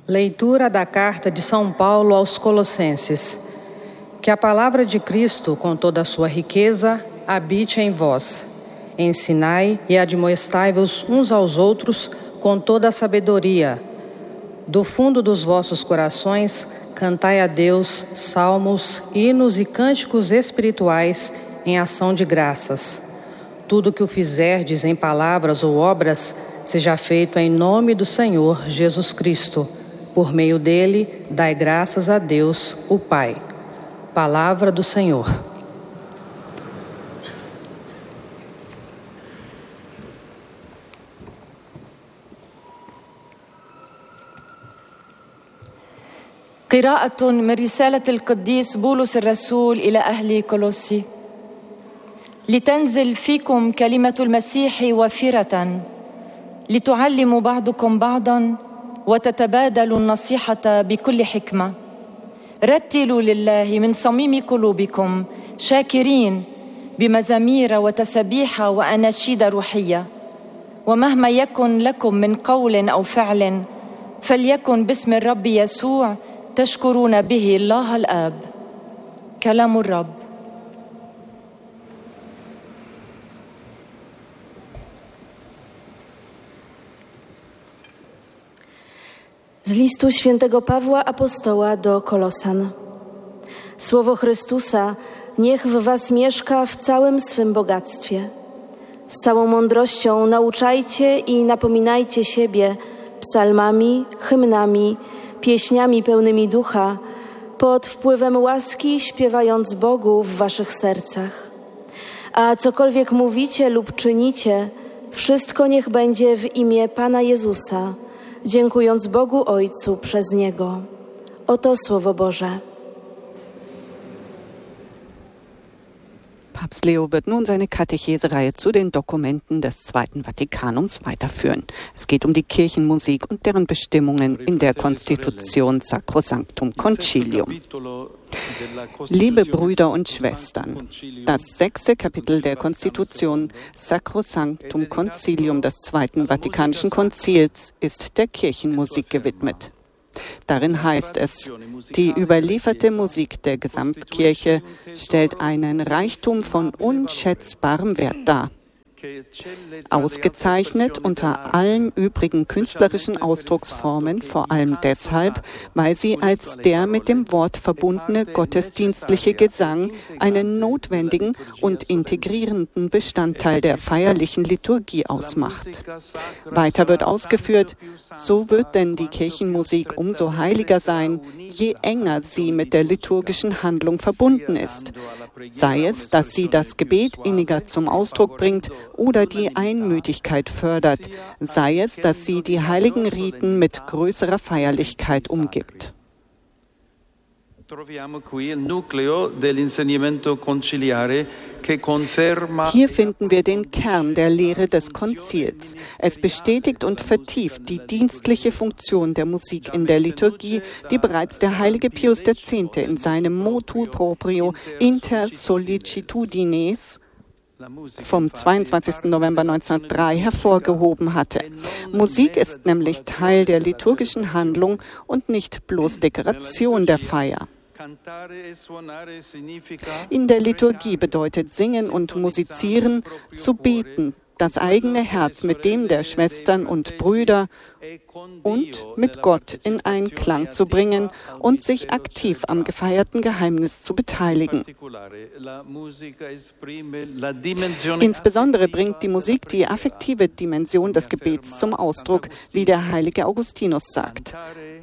Leitura da carta de São Paulo aos Colossenses. Que a palavra de Cristo, com toda a sua riqueza, habite em vós. Ensinai e admoestai-vos uns aos outros com toda a sabedoria. Do fundo dos vossos corações, cantai a Deus salmos, hinos e cânticos espirituais em ação de graças. Tudo que o fizerdes em palavras ou obras, seja feito em nome do Senhor Jesus Cristo. Por meio dele, dai graças a Deus, o Pai. Palavra do Senhor. قراءة من رسالة القديس بولس الرسول إلى أهل كولوسي. لتنزل فيكم كلمة المسيح وافرة، لتعلموا بعضكم بعضا وتتبادلوا النصيحة بكل حكمة. رتلوا لله من صميم قلوبكم شاكرين بمزامير وتسبيح وأناشيد روحية. ومهما يكن لكم من قول أو فعل فليكن باسم الرب يسوع تشكرون به الله الآب. كلام الرب. Z listu świętego Pawła Apostoła do Kolosan. Słowo Chrystusa niech w was mieszka w całym swym bogactwie. Z całą mądrością nauczajcie i napominajcie siebie psalmami, hymnami, pieśniami pełnymi ducha, pod wpływem łaski śpiewając Bogu w waszych sercach. A cokolwiek mówicie lub czynicie, wszystko niech będzie w imię Pana Jezusa, dziękując Bogu Ojcu przez Niego. Oto Słowo Boże. Papst Leo wird nun seine Katechesereihe zu den Dokumenten des Zweiten Vatikanums weiterführen. Es geht um die Kirchenmusik und deren Bestimmungen in der Konstitution Sacrosanctum Concilium. Liebe Brüder und Schwestern, das 6. Kapitel der Konstitution Sacrosanctum Concilium des Zweiten Vatikanischen Konzils ist der Kirchenmusik gewidmet. Darin heißt es, die überlieferte Musik der Gesamtkirche stellt einen Reichtum von unschätzbarem Wert dar. Ausgezeichnet unter allen übrigen künstlerischen Ausdrucksformen, vor allem deshalb, weil sie als der mit dem Wort verbundene gottesdienstliche Gesang einen notwendigen und integrierenden Bestandteil der feierlichen Liturgie ausmacht. Weiter wird ausgeführt, so wird denn die Kirchenmusik umso heiliger sein, je enger sie mit der liturgischen Handlung verbunden ist. Sei es, dass sie das Gebet inniger zum Ausdruck bringt oder die Einmütigkeit fördert, sei es, dass sie die heiligen Riten mit größerer Feierlichkeit umgibt. Hier finden wir den Kern der Lehre des Konzils. Es bestätigt und vertieft die dienstliche Funktion der Musik in der Liturgie, die bereits der heilige Pius X. in seinem Motu proprio Inter Sollicitudines vom 22. November 1903 hervorgehoben hatte. Musik ist nämlich Teil der liturgischen Handlung und nicht bloß Dekoration der Feier. In der Liturgie bedeutet Singen und Musizieren zu beten, das eigene Herz mit dem der Schwestern und Brüder und mit Gott in Einklang zu bringen und sich aktiv am gefeierten Geheimnis zu beteiligen. Insbesondere bringt die Musik die affektive Dimension des Gebets zum Ausdruck, wie der heilige Augustinus sagt.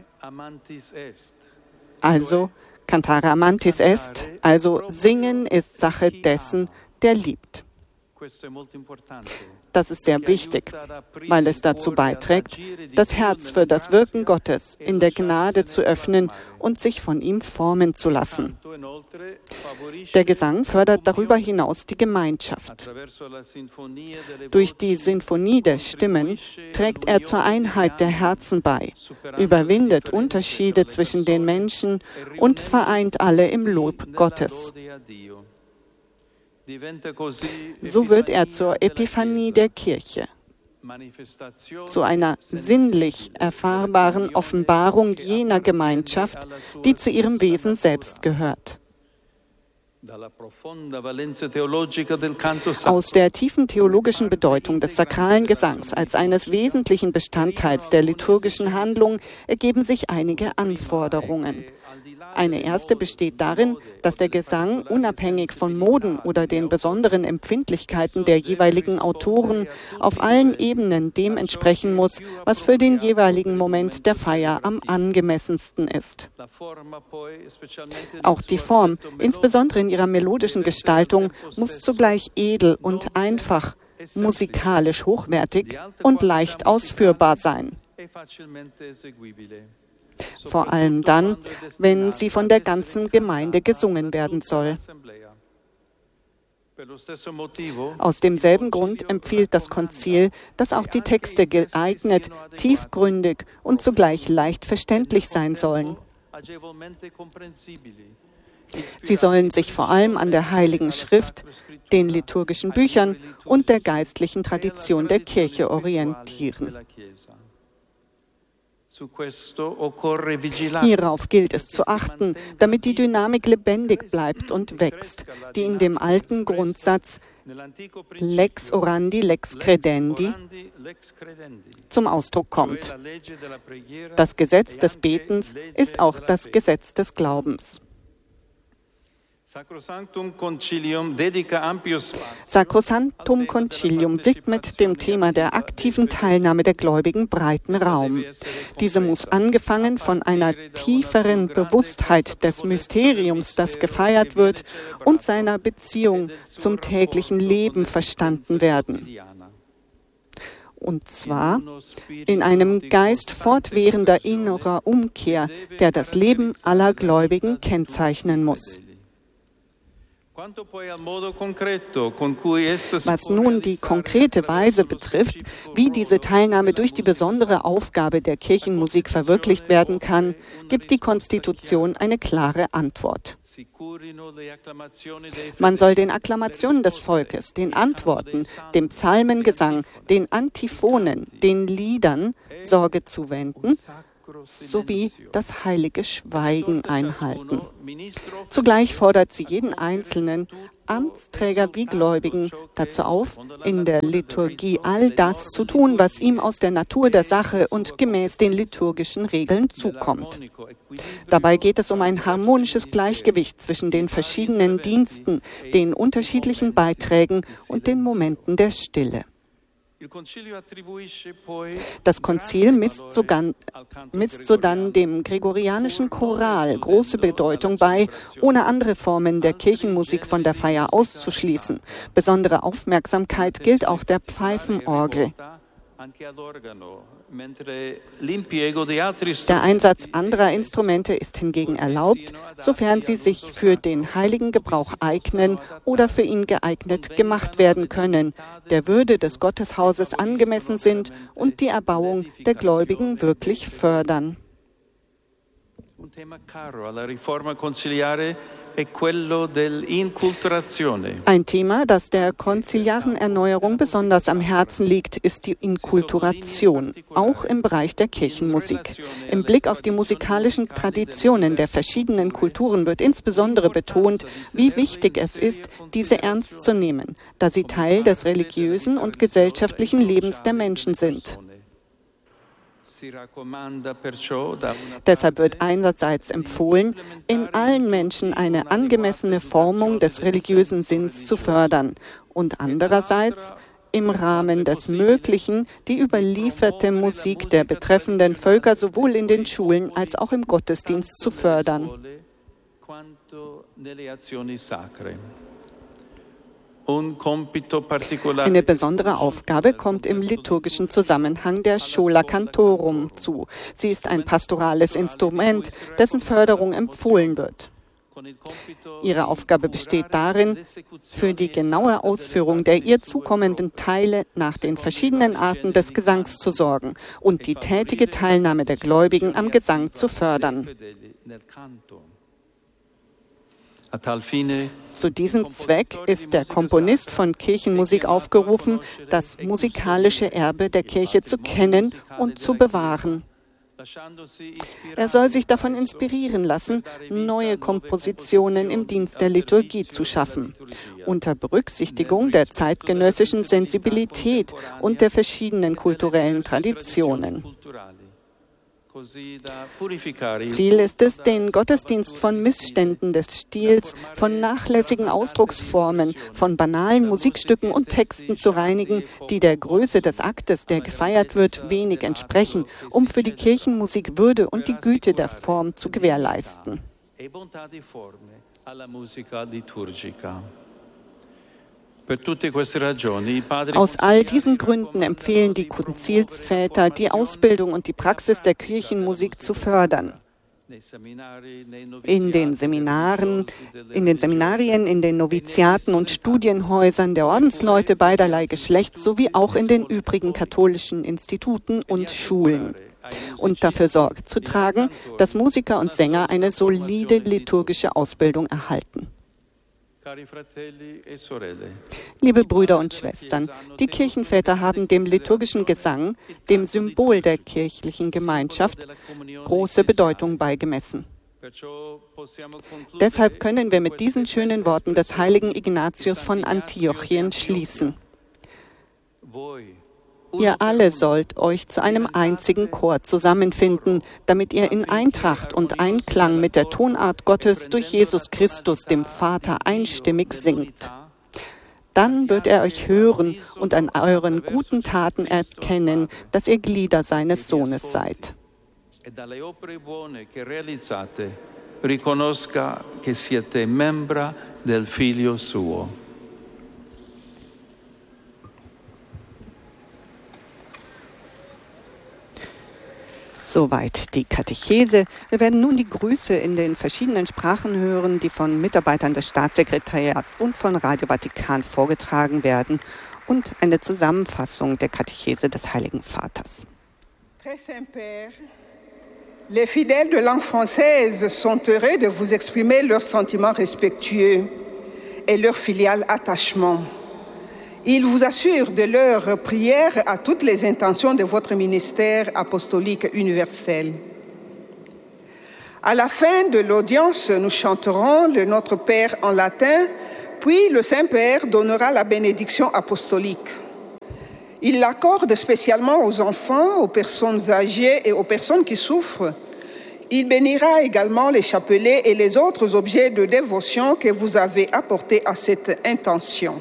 Also, cantare amantis est, also singen ist Sache dessen, der liebt. Das ist sehr wichtig, weil es dazu beiträgt, das Herz für das Wirken Gottes in der Gnade zu öffnen und sich von ihm formen zu lassen. Der Gesang fördert darüber hinaus die Gemeinschaft. Durch die Sinfonie der Stimmen trägt er zur Einheit der Herzen bei, überwindet Unterschiede zwischen den Menschen und vereint alle im Lob Gottes. So wird er zur Epiphanie der Kirche. zu einer sinnlich erfahrbaren Offenbarung jener Gemeinschaft, die zu ihrem Wesen selbst gehört. Aus der tiefen theologischen Bedeutung des sakralen Gesangs als eines wesentlichen Bestandteils der liturgischen Handlung ergeben sich einige Anforderungen. Eine erste besteht darin, dass der Gesang unabhängig von Moden oder den besonderen Empfindlichkeiten der jeweiligen Autoren auf allen Ebenen dem entsprechen muss, was für den jeweiligen Moment der Feier am angemessensten ist. Auch die Form, insbesondere in ihrer melodischen Gestaltung, muss zugleich edel und einfach, musikalisch hochwertig und leicht ausführbar sein. Vor allem dann, wenn sie von der ganzen Gemeinde gesungen werden soll. Aus demselben Grund empfiehlt das Konzil, dass auch die Texte geeignet, tiefgründig und zugleich leicht verständlich sein sollen. Sie sollen sich vor allem an der Heiligen Schrift, den liturgischen Büchern und der geistlichen Tradition der Kirche orientieren. Hierauf gilt es zu achten, damit die Dynamik lebendig bleibt und wächst, die in dem alten Grundsatz Lex orandi, lex credendi zum Ausdruck kommt. Das Gesetz des Betens ist auch das Gesetz des Glaubens. Sacrosanctum Concilium widmet dem Thema der aktiven Teilnahme der Gläubigen breiten Raum. Diese muss angefangen von einer tieferen Bewusstheit des Mysteriums, das gefeiert wird, und seiner Beziehung zum täglichen Leben verstanden werden. Und zwar in einem Geist fortwährender innerer Umkehr, der das Leben aller Gläubigen kennzeichnen muss. Was nun die konkrete Weise betrifft, wie diese Teilnahme durch die besondere Aufgabe der Kirchenmusik verwirklicht werden kann, gibt die Konstitution eine klare Antwort. Man soll den Akklamationen des Volkes, den Antworten, dem Psalmengesang, den Antiphonen, den Liedern Sorge zuwenden, sowie das heilige Schweigen einhalten. Zugleich fordert sie jeden Einzelnen, Amtsträger wie Gläubigen, dazu auf, in der Liturgie all das zu tun, was ihm aus der Natur der Sache und gemäß den liturgischen Regeln zukommt. Dabei geht es um ein harmonisches Gleichgewicht zwischen den verschiedenen Diensten, den unterschiedlichen Beiträgen und den Momenten der Stille. Das Konzil misst sodann dem gregorianischen Choral große Bedeutung bei, ohne andere Formen der Kirchenmusik von der Feier auszuschließen. Besondere Aufmerksamkeit gilt auch der Pfeifenorgel. Der Einsatz anderer Instrumente ist hingegen erlaubt, sofern sie sich für den heiligen Gebrauch eignen oder für ihn geeignet gemacht werden können, der Würde des Gotteshauses angemessen sind und die Erbauung der Gläubigen wirklich fördern. Ein Thema, das der konziliaren Erneuerung besonders am Herzen liegt, ist die Inkulturation, auch im Bereich der Kirchenmusik. Im Blick auf die musikalischen Traditionen der verschiedenen Kulturen wird insbesondere betont, wie wichtig es ist, diese ernst zu nehmen, da sie Teil des religiösen und gesellschaftlichen Lebens der Menschen sind. Deshalb wird einerseits empfohlen, in allen Menschen eine angemessene Formung des religiösen Sinns zu fördern und andererseits im Rahmen des Möglichen die überlieferte Musik der betreffenden Völker sowohl in den Schulen als auch im Gottesdienst zu fördern. Eine besondere Aufgabe kommt im liturgischen Zusammenhang der Schola Cantorum zu. Sie ist ein pastorales Instrument, dessen Förderung empfohlen wird. Ihre Aufgabe besteht darin, für die genaue Ausführung der ihr zukommenden Teile nach den verschiedenen Arten des Gesangs zu sorgen und die tätige Teilnahme der Gläubigen am Gesang zu fördern. Zu diesem Zweck ist der Komponist von Kirchenmusik aufgerufen, das musikalische Erbe der Kirche zu kennen und zu bewahren. Er soll sich davon inspirieren lassen, neue Kompositionen im Dienst der Liturgie zu schaffen, unter Berücksichtigung der zeitgenössischen Sensibilität und der verschiedenen kulturellen Traditionen. Ziel ist es, den Gottesdienst von Missständen des Stils, von nachlässigen Ausdrucksformen, von banalen Musikstücken und Texten zu reinigen, die der Größe des Aktes, der gefeiert wird, wenig entsprechen, um für die Kirchenmusik Würde und die Güte der Form zu gewährleisten. Aus all diesen Gründen empfehlen die Konzilsväter, die Ausbildung und die Praxis der Kirchenmusik zu fördern. In den Seminarien, in den Noviziaten und Studienhäusern der Ordensleute beiderlei Geschlechts sowie auch in den übrigen katholischen Instituten und Schulen. Und dafür Sorge zu tragen, dass Musiker und Sänger eine solide liturgische Ausbildung erhalten. Liebe Brüder und Schwestern, die Kirchenväter haben dem liturgischen Gesang, dem Symbol der kirchlichen Gemeinschaft, große Bedeutung beigemessen. Deshalb können wir mit diesen schönen Worten des heiligen Ignatius von Antiochien schließen. Ihr alle sollt euch zu einem einzigen Chor zusammenfinden, damit ihr in Eintracht und Einklang mit der Tonart Gottes durch Jesus Christus, dem Vater, einstimmig singt. Dann wird er euch hören und an euren guten Taten erkennen, dass ihr Glieder seines Sohnes seid. Riconosca che siete membra del Figlio suo. Soweit die Katechese. Wir werden nun die Grüße in den verschiedenen Sprachen hören, die von Mitarbeitern des Staatssekretariats und von Radio Vatikan vorgetragen werden und eine Zusammenfassung der Katechese des Heiligen Vaters. Très Saint-Père, les fidèles de langue française sont heureux de vous exprimer leurs sentiments respectueux et leur filial attachement. Ils vous assurent de leur prière à toutes les intentions de votre ministère apostolique universel. À la fin de l'audience, nous chanterons le Notre Père en latin, puis le Saint-Père donnera la bénédiction apostolique. Il l'accorde spécialement aux enfants, aux personnes âgées et aux personnes qui souffrent. Il bénira également les chapelets et les autres objets de dévotion que vous avez apportés à cette intention.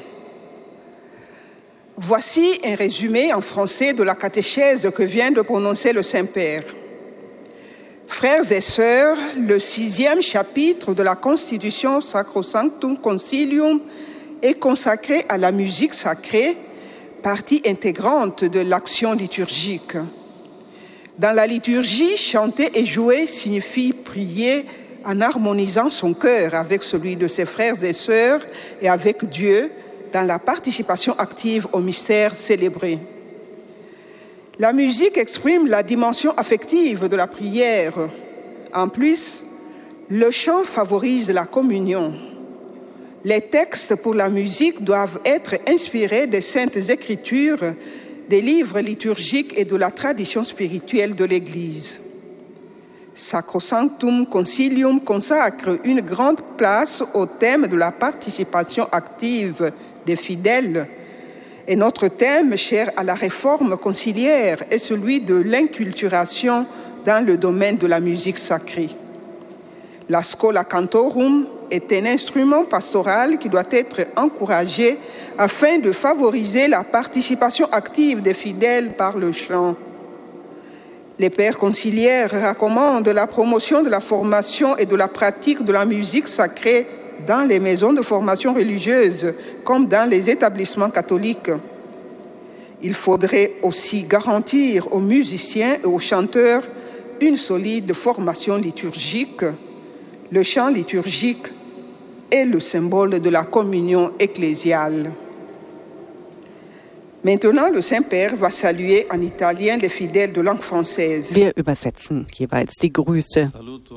Voici un résumé en français de la catéchèse que vient de prononcer le Saint-Père. Frères et sœurs, le 6e chapitre de la Constitution Sacrosanctum Concilium est consacré à la musique sacrée, partie intégrante de l'action liturgique. Dans la liturgie, chanter et jouer signifie prier en harmonisant son cœur avec celui de ses frères et sœurs et avec Dieu, dans la participation active au mystère célébré. La musique exprime la dimension affective de la prière. En plus, le chant favorise la communion. Les textes pour la musique doivent être inspirés des Saintes Écritures, des livres liturgiques et de la tradition spirituelle de l'Église. Sacrosanctum Concilium consacre une grande place au thème de la participation active des fidèles. Et notre thème, cher à la réforme conciliaire, est celui de l'inculturation dans le domaine de la musique sacrée. La Schola Cantorum est un instrument pastoral qui doit être encouragé afin de favoriser la participation active des fidèles par le chant. Les pères conciliaires recommandent la promotion de la formation et de la pratique de la musique sacrée dans les maisons de formation religieuse comme dans les établissements catholiques. Il faudrait aussi garantir aux musiciens et aux chanteurs une solide formation liturgique. Le chant liturgique est le symbole de la communion ecclésiale. Maintenant, le Saint-Père va saluer en italien les fidèles de langue française. Wir übersetzen jeweils die Grüße.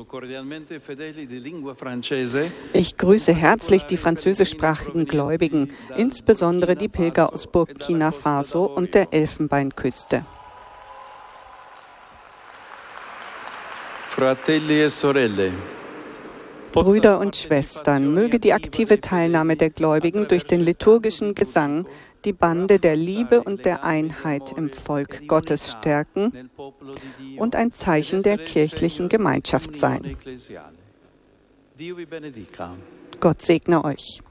Ich grüße herzlich die französischsprachigen Gläubigen, insbesondere die Pilger aus Burkina Faso und der Elfenbeinküste. Fratelli e sorelle. Brüder und Schwestern, möge die aktive Teilnahme der Gläubigen durch den liturgischen Gesang die Bande der Liebe und der Einheit im Volk Gottes stärken und ein Zeichen der kirchlichen Gemeinschaft sein. Gott segne euch.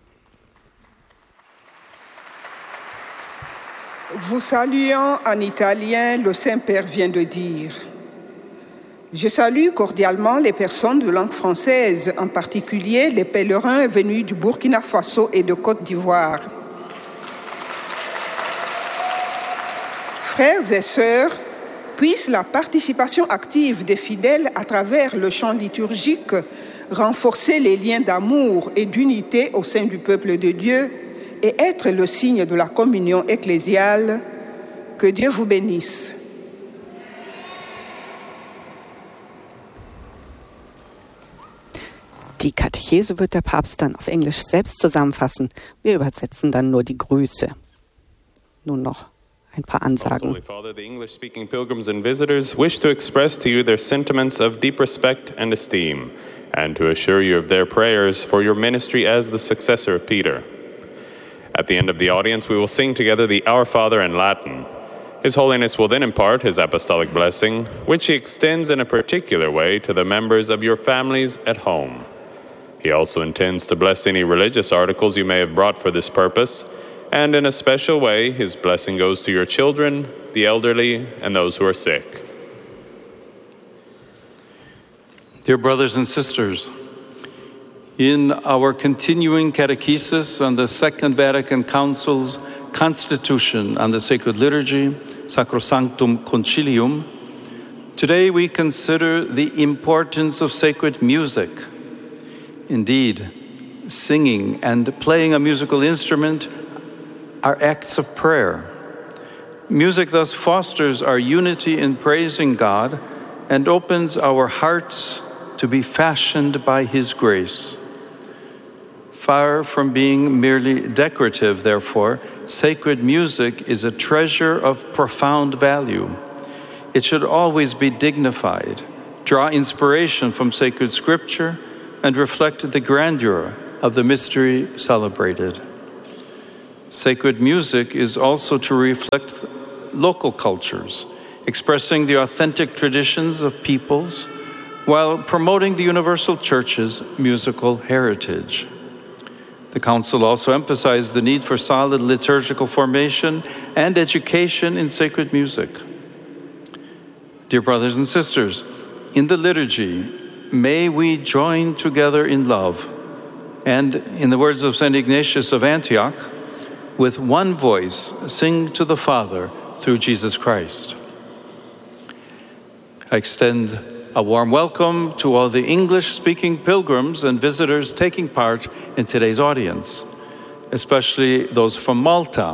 Vous saluant en italien, le Saint-Père vient de dire: Je salue cordialement les personnes de langue française, en particulier les pèlerins venus du Burkina Faso et de Côte d'Ivoire. Frères et sœurs, puisse la participation active des fidèles à travers le chant liturgique renforcer les liens d'amour et d'unité au sein du peuple de Dieu et être le signe de la communion ecclésiale. Que Dieu vous bénisse. Die Katechese wird der Papst dann auf Englisch selbst zusammenfassen. Wir übersetzen dann nur die Grüße. Nun noch ein paar Ansagen. Holy Father, the English-speaking pilgrims and visitors wish to express to you their sentiments of deep respect and esteem, and to assure you of their prayers for your ministry as the successor of Peter. At the end of the audience, we will sing together the Our Father in Latin. His Holiness will then impart his apostolic blessing, which he extends in a particular way to the members of your families at home. He also intends to bless any religious articles you may have brought for this purpose, and in a special way, his blessing goes to your children, the elderly, and those who are sick. Dear brothers and sisters, in our continuing catechesis on the Second Vatican Council's Constitution on the Sacred Liturgy, Sacrosanctum Concilium, today we consider the importance of sacred music. Indeed, singing and playing a musical instrument are acts of prayer. Music thus fosters our unity in praising God and opens our hearts to be fashioned by His grace. Far from being merely decorative, therefore, sacred music is a treasure of profound value. It should always be dignified, draw inspiration from sacred scripture, and reflect the grandeur of the mystery celebrated. Sacred music is also to reflect local cultures, expressing the authentic traditions of peoples, while promoting the Universal Church's musical heritage. The Council also emphasized the need for solid liturgical formation and education in sacred music. Dear brothers and sisters, in the liturgy, may we join together in love, and, in the words of St. Ignatius of Antioch, with one voice sing to the Father through Jesus Christ. I extend a warm welcome to all the English-speaking pilgrims and visitors taking part in today's audience, especially those from Malta.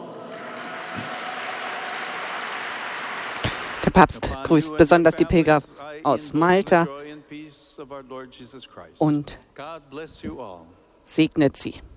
Der Papst grüßt besonders die Pilger aus Malta und segnet sie.